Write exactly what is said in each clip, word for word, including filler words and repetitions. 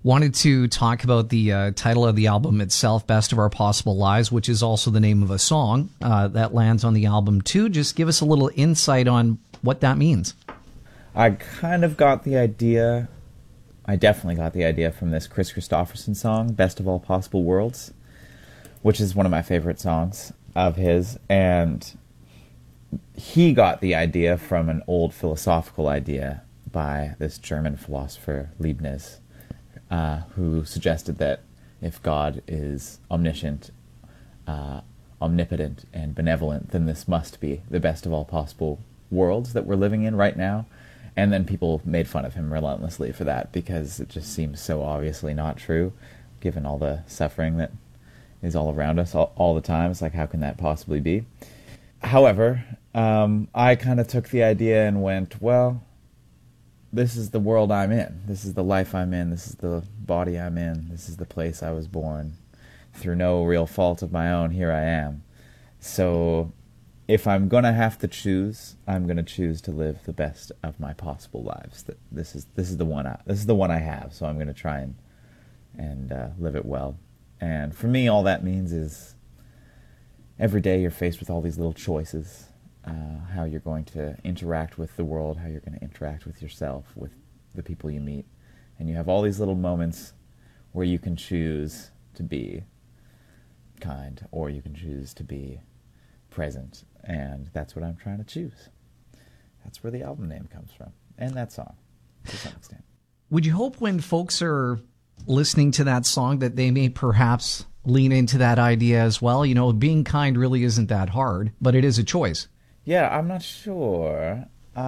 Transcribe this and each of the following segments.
Wanted to talk about the uh, title of the album itself, Best of Our Possible Lives, which is also the name of a song uh, that lands on the album too. Just give us a little insight on what that means. I kind of got the idea, I definitely got the idea from this Chris Christopherson song, Best of All Possible Worlds, which is one of my favorite songs of his, and he got the idea from an old philosophical idea by this German philosopher, Leibniz, uh, who suggested that if God is omniscient, uh, omnipotent, and benevolent, then this must be the best of all possible worlds that we're living in right now. And then people made fun of him relentlessly for that, because it just seems so obviously not true, given all the suffering that is all around us all, all the time. It's like, how can that possibly be? However, um, I kind of took the idea and went, well, this is the world I'm in. This is the life I'm in. This is the body I'm in. This is the place I was born. Through no real fault of my own, here I am. So if I'm going to have to choose, I'm going to choose to live the best of my possible lives. This is this is the one I, this is the one I have, so I'm going to try and and uh, live it well. And for me, all that means is every day you're faced with all these little choices. Uh, how you're going to interact with the world, how you're going to interact with yourself, with the people you meet. And you have all these little moments where you can choose to be kind, or you can choose to be present. And that's what I'm trying to choose. That's where the album name comes from, and that song, to some extent. Would you hope when folks are listening to that song that they may perhaps lean into that idea as well? You know, being kind really isn't that hard, but it is a choice. Yeah, I'm not sure.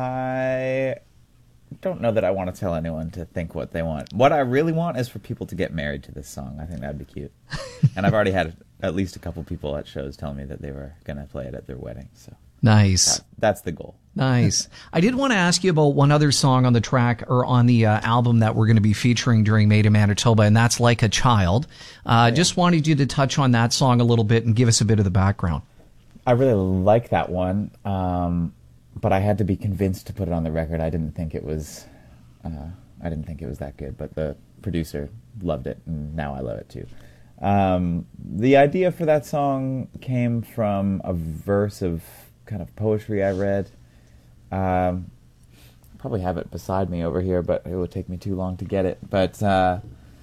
I don't know that I want to tell anyone to think what they want. What I really want is for people to get married to this song. I think that'd be cute. And I've already had at least a couple people at shows tell me that they were going to play it at their wedding. So nice. That, that's the goal. Nice. I did want to ask you about one other song on the track or on the uh, album that we're going to be featuring during Made in Manitoba, and that's Like a Child. Uh, yeah. Just wanted you to touch on that song a little bit and give us a bit of the background. I really like that one, um, but I had to be convinced to put it on the record. I didn't think it was, uh, I didn't think it was that good, but the producer loved it, and now I love it too. Um, the idea for that song came from a verse of kind of poetry I read. Um, probably have it beside me over here, but it would take me too long to get it. But uh,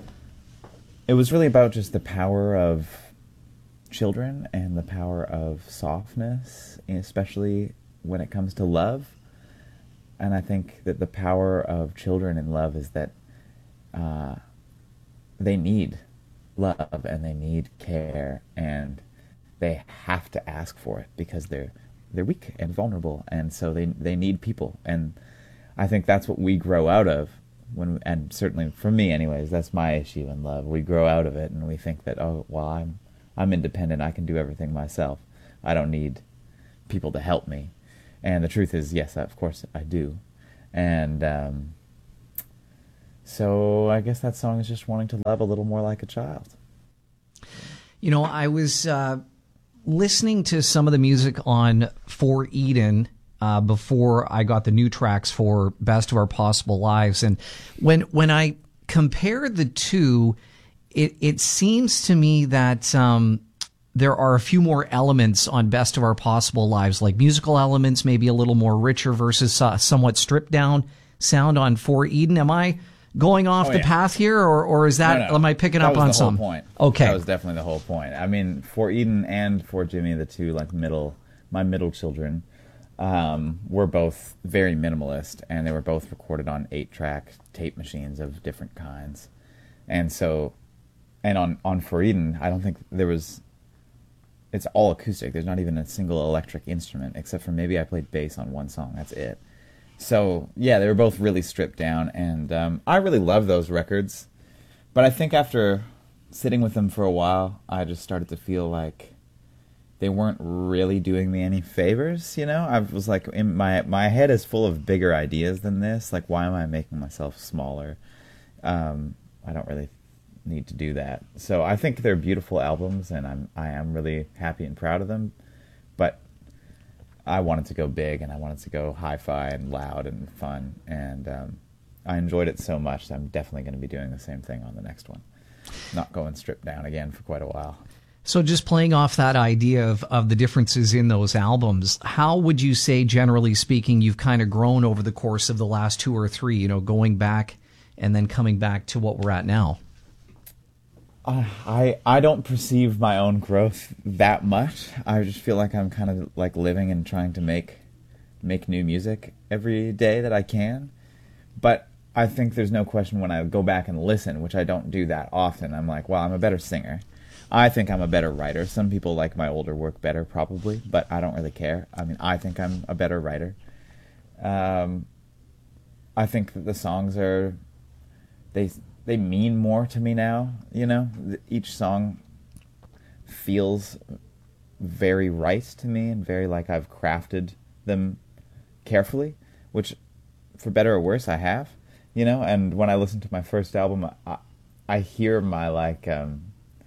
it was really about just the power of children and the power of softness, especially when it comes to love. And I think that the power of children in love is that uh, they need love and they need care, and they have to ask for it because they're they're weak and vulnerable, and so they they need people. And I think that's what we grow out of when, and certainly for me anyways, that's my issue in love. We grow out of it and we think that, oh, well, I'm I'm independent, I can do everything myself. I don't need people to help me. And the truth is, yes, of course I do. And um, so I guess that song is just wanting to love a little more like a child. You know, I was uh, listening to some of the music on For Eden uh, before I got the new tracks for Best of Our Possible Lives. And when when I compare the two, It it seems to me that um, there are a few more elements on Best of Our Possible Lives, like musical elements, maybe a little more richer versus uh, somewhat stripped down sound on For Eden. Am I going off oh, the yeah. path here, or or is that, no, no. am I picking that up was on the some? Whole point. Okay, that was definitely the whole point. I mean, For Eden and For Jimmy, the two like middle, my middle children, um, were both very minimalist, and they were both recorded on eight-track tape machines of different kinds, and so. And on, on For Eden, I don't think there was... It's all acoustic. There's not even a single electric instrument, except for maybe I played bass on one song. That's it. So, yeah, they were both really stripped down, and um, I really love those records. But I think after sitting with them for a while, I just started to feel like they weren't really doing me any favors, you know? I was like, in my, my head is full of bigger ideas than this. Like, why am I making myself smaller? Um, I don't really... need to do that. So I think they're beautiful albums, and I'm I am really happy and proud of them, but I wanted to go big, and I wanted to go hi-fi and loud and fun, and um, I enjoyed it so much that I'm definitely going to be doing the same thing on the next one. Not going stripped down again for quite a while. So just playing off that idea of, of the differences in those albums, how would you say, generally speaking, you've kind of grown over the course of the last two or three, you know, going back and then coming back to what we're at now? Uh, I I don't perceive my own growth that much. I just feel like I'm kind of like living and trying to make make new music every day that I can. But I think there's no question when I go back and listen, which I don't do that often, I'm like, well, I'm a better singer. I think I'm a better writer. Some people like my older work better, probably, but I don't really care. I mean, I think I'm a better writer. Um, I think that the songs are, they they mean more to me now, you know? Each song feels very right to me and very like I've crafted them carefully, which, for better or worse, I have, you know? And when I listen to my first album, I, I hear my, like, um,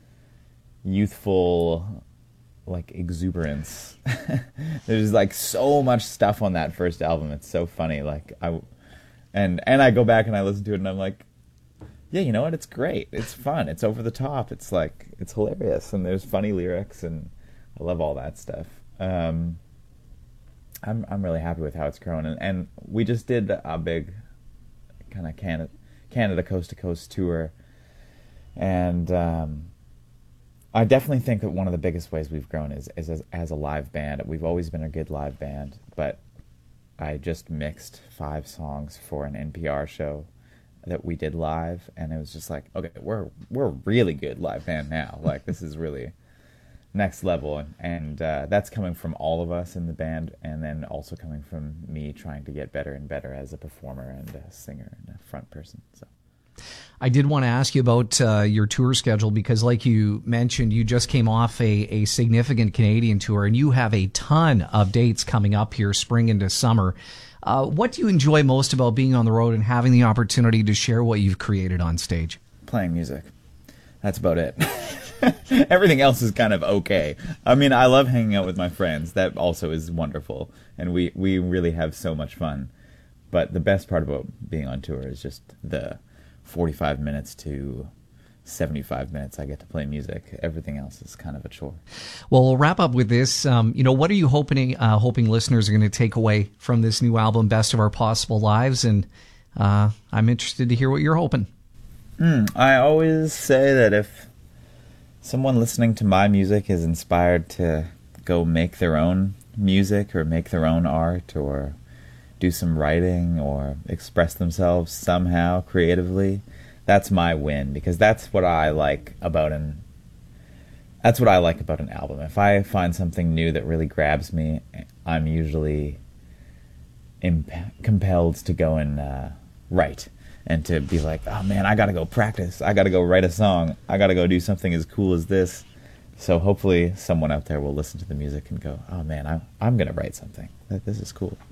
youthful, like, exuberance. There's, like, so much stuff on that first album. It's so funny. Like, I, and, and I go back and I listen to it and I'm like, yeah, you know what? It's great. It's fun. It's over the top. It's, like, it's hilarious. And there's funny lyrics and I love all that stuff. Um, I'm I'm really happy with how it's grown, and, and we just did a big kind of Canada Canada coast to coast tour, and um, I definitely think that one of the biggest ways we've grown is, is as, as a live band. We've always been a good live band, but I just mixed five songs for an N P R show that we did live, and it was just like, okay, we're we're a really good live band now. Like, this is really next level, and, and uh, that's coming from all of us in the band, and then also coming from me trying to get better and better as a performer and a singer and a front person. So I did want to ask you about uh, your tour schedule, because like you mentioned, you just came off a, a significant Canadian tour, and you have a ton of dates coming up here spring into summer. Uh, what do you enjoy most about being on the road and having the opportunity to share what you've created on stage? Playing music. That's about it. Everything else is kind of okay. I mean, I love hanging out with my friends. That also is wonderful. And we, we really have so much fun. But the best part about being on tour is just the forty-five minutes to seventy-five minutes I get to play music. Everything else is kind of a chore. Well, we'll wrap up with this. Um, you know, what are you hoping, uh, hoping listeners are going to take away from this new album, Best of Our Possible Lives? And uh, I'm interested to hear what you're hoping. Mm, I always say that if someone listening to my music is inspired to go make their own music or make their own art or do some writing or express themselves somehow creatively, that's my win, because that's what I like about an that's what I like about an album. If I find something new that really grabs me, I'm usually imp- compelled to go and uh, write. And to be like, oh man, I gotta go practice. I gotta go write a song. I gotta go do something as cool as this. So hopefully someone out there will listen to the music and go, oh man, I'm, I'm gonna write something. This is cool.